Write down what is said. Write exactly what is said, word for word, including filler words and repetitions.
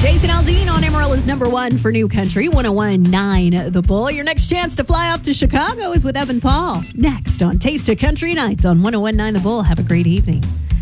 Jason Aldean on Amarillo's number one for New Country, one oh one point nine The Bull. Your next chance to fly off to Chicago is with Evan Paul. Next on Taste of Country Nights on one oh one point nine The Bull. Have a great evening.